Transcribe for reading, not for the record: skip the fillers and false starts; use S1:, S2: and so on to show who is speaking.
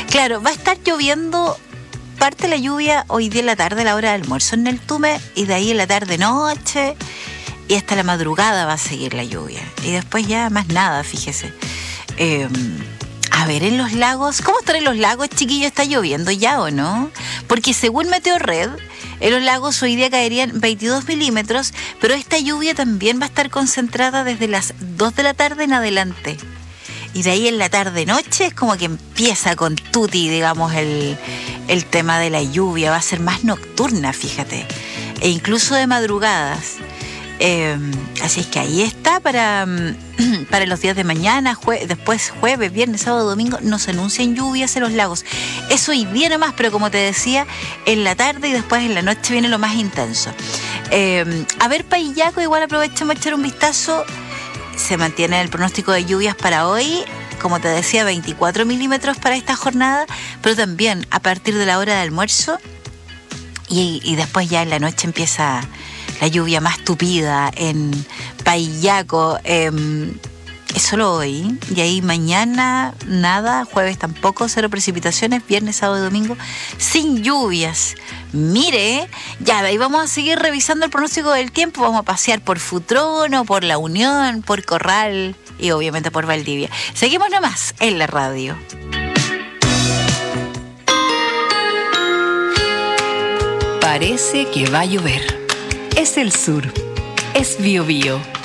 S1: Claro, va a estar lloviendo. Parte la lluvia hoy día en la tarde, a la hora del almuerzo en el Tume, y de ahí en la tarde-noche, y hasta la madrugada va a seguir la lluvia. Y después ya más nada, fíjese. A ver, en los lagos, ¿cómo están en los lagos, chiquillos? ¿Está lloviendo ya o no? Porque según Meteorred, en los lagos hoy día caerían 22 milímetros, pero esta lluvia también va a estar concentrada desde las 2 de la tarde en adelante. Y de ahí en la tarde-noche es como que empieza con tutti, digamos, el tema de la lluvia. Va a ser más nocturna, fíjate. E incluso de madrugadas. Así es que ahí está para los días de mañana, después jueves, viernes, sábado, domingo, nos anuncian lluvias en los lagos. Eso hoy viene más, pero como te decía, en la tarde y después en la noche viene lo más intenso. A ver, Paillaco, igual aprovechemos a echar un vistazo. Se mantiene el pronóstico de lluvias para hoy, como te decía, 24 milímetros para esta jornada, pero también a partir de la hora de almuerzo y después ya en la noche empieza la lluvia más tupida en Paillaco. Es solo hoy, y ahí mañana nada, jueves tampoco, 0 precipitaciones, viernes, sábado y domingo sin lluvias. Mire, ya ahí vamos a seguir revisando el pronóstico del tiempo, vamos a pasear por Futrono, por La Unión, por Corral y obviamente por Valdivia. Seguimos nomás en la radio.
S2: Parece que va a llover. Es el sur, es Biobío.